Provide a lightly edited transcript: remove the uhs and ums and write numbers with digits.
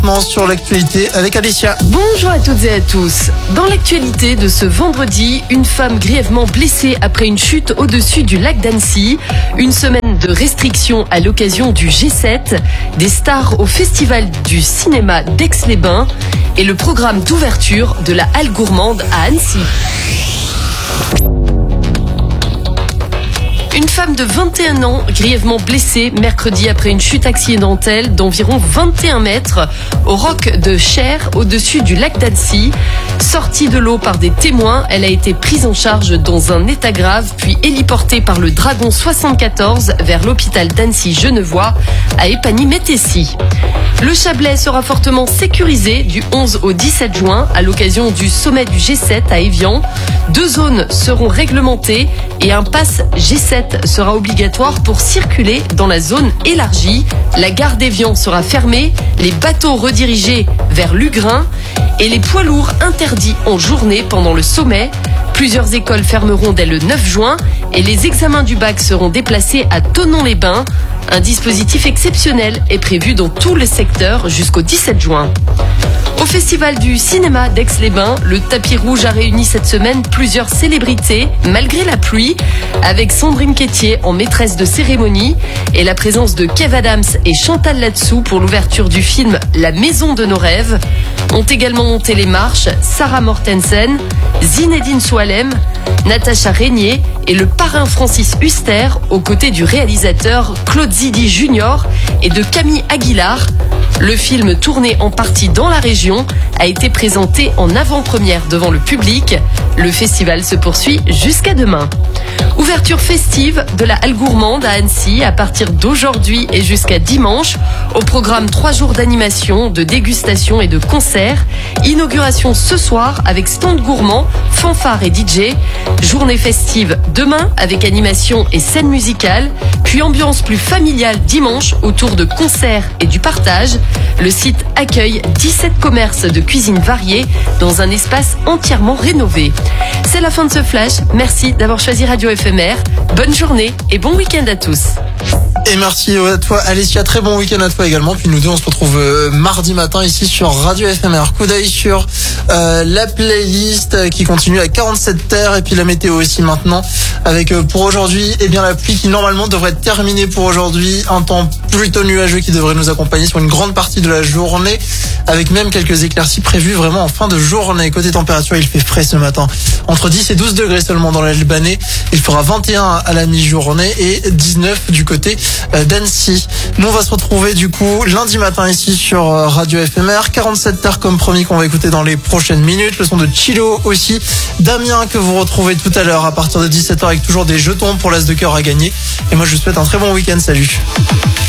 maintenant sur l'actualité avec Alicia. Bonjour à toutes et à tous. Dans l'actualité de ce vendredi, une femme grièvement blessée après une chute au-dessus du lac d'Annecy. Une semaine de restrictions à l'occasion du G7. Des stars au Festival du cinéma d'Aix-les-Bains. Et le programme d'ouverture de la Halle Gourmande à Annecy. Une femme de 21 ans, grièvement blessée mercredi après une chute accidentelle d'environ 21 mètres au roc de Cher, au-dessus du lac d'Annecy. Sortie de l'eau par des témoins, elle a été prise en charge dans un état grave, puis héliportée par le Dragon 74 vers l'hôpital d'Annecy-Genevois à Épagny-Métessy. Le Chablais sera fortement sécurisé du 11 au 17 juin à l'occasion du sommet du G7 à Évian. 2 zones seront réglementées et un pass G7 sera obligatoire pour circuler dans la zone élargie. La gare d'Évian sera fermée, les bateaux redirigés vers Lugrin et les poids lourds interdits en journée pendant le sommet. Plusieurs écoles fermeront dès le 9 juin et les examens du bac seront déplacés à Thonon-les-Bains. Un dispositif exceptionnel est prévu dans tout le secteur jusqu'au 17 juin. Au Festival du cinéma d'Aix-les-Bains, le tapis rouge a réuni cette semaine plusieurs célébrités, malgré la pluie, avec Sandrine Quétier en maîtresse de cérémonie et la présence de Kev Adams et Chantal Latsou pour l'ouverture du film La Maison de nos rêves. Ont également monté les marches Sarah Mortensen, Zinedine Soualem, Natacha Régnier et le parrain Francis Huster aux côtés du réalisateur Claude Zidi Junior et de Camille Aguilar. Le film, tourné en partie dans la région, a été présenté en avant-première devant le public. Le festival se poursuit jusqu'à demain. Ouverture festive de la Halle Gourmande à Annecy à partir d'aujourd'hui et jusqu'à dimanche. Au programme 3 jours d'animation, de dégustation et de concerts. Inauguration ce soir avec stand gourmand, fanfare et DJ. Journée festive demain avec animation et scène musicale. Puis ambiance plus familiale dimanche autour de concerts et du partage. Le site accueille 17 commerces de cuisine variée dans un espace entièrement rénové. C'est la fin de ce flash. Merci d'avoir choisi Radio FMR. Bonne journée et bon week-end à tous. Et merci à toi Alicia, très bon week-end à toi également. Puis nous deux on se retrouve mardi matin ici sur Radio FMR. Coup d'œil sur la playlist qui continue à 47 terres et puis la météo aussi maintenant avec pour aujourd'hui la pluie qui normalement devrait être terminée pour aujourd'hui. Un temps plutôt nuageux qui devrait nous accompagner sur une grande partie de la journée avec même quelques éclaircies prévues vraiment en fin de journée. Côté température, il fait frais ce matin, entre 10 et 12 degrés seulement dans l'Albanais. Il fera 21 à la mi-journée et 19 du côté d'Annecy. Nous on va se retrouver du coup lundi matin ici sur Radio FMR. 47 terres comme promis qu'on va écouter dans les prochaines minutes. Le son de Chilo aussi. Damien que vous retrouvez tout à l'heure à partir de 17h avec toujours des jetons pour l'As de cœur à gagner. Et moi je vous souhaite un très bon week-end. Salut.